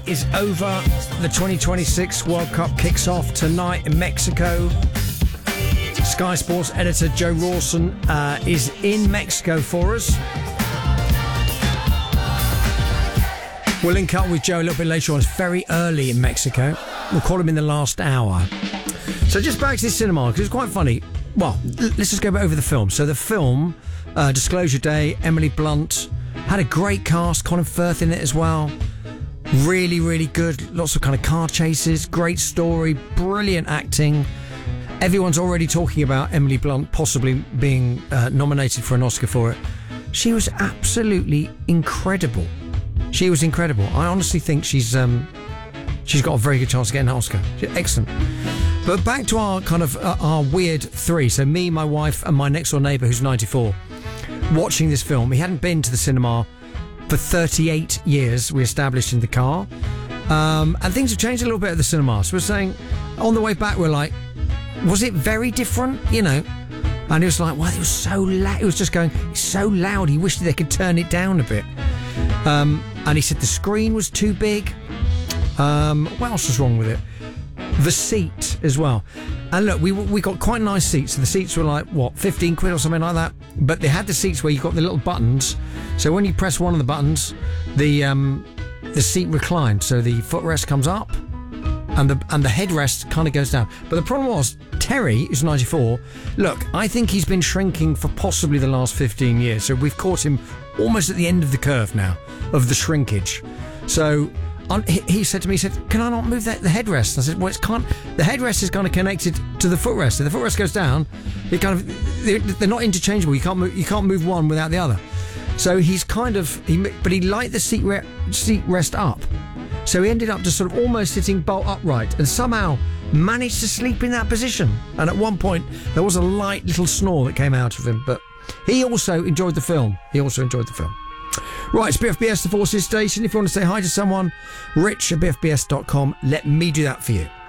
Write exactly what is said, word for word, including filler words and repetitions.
is over. The twenty twenty-six World Cup kicks off tonight in Mexico. Sky Sports editor Joe Rawson uh, is in Mexico for us. We'll link up with Joe a little bit later on. It's very early in Mexico. We'll call him in the last hour. So just back to the cinema, because it's quite funny. Well, let's just go over the film. So the film, uh, Disclosure Day, Emily Blunt, had a great cast, Colin Firth in it as well. Really, really good. Lots of kind of car chases, great story, brilliant acting. Everyone's already talking about Emily Blunt possibly being uh, nominated for an Oscar for it. She was absolutely incredible. She was incredible. I honestly think she's um, she's got a very good chance of getting an Oscar. She's excellent. But back to our kind of uh, our weird three. So me, my wife, and my next door neighbour, who's ninety-four, watching this film. He hadn't been to the cinema for thirty-eight years. We established in the car, um, and things have changed a little bit at the cinema. So we're saying on the way back, we're like, was it very different? You know. And he was like, well, it was so loud. It was just going, it's so loud. He wished they could turn it down a bit. Um, and he said the screen was too big. Um, what else was wrong with it? The seat as well. And look, we we got quite nice seats. So the seats were like, what, fifteen quid or something like that? But they had the seats where you got the little buttons. So when you press one of the buttons, the um, the seat reclined. So the footrest comes up and the and the headrest kind of goes down. But the problem was, Terry, who's ninety-four, look, I think he's been shrinking for possibly the last fifteen years. So we've caught him almost at the end of the curve now of the shrinkage. So on, he, he said to me, he said, can I not move that, the headrest? I said, well, it's can't. The headrest is kind of connected to the footrest. If the footrest goes down, it kind of they're, they're not interchangeable. You can't move, you can't move one without the other. So he's kind of, he, but he liked the seat, re, seat rest up. So he ended up just sort of almost sitting bolt upright and somehow managed to sleep in that position. And at one point, there was a light little snore that came out of him. But he also enjoyed the film. He also enjoyed the film. Right, it's B F B S, the Forces Station. If you want to say hi to someone, rich at b f b s dot com, let me do that for you.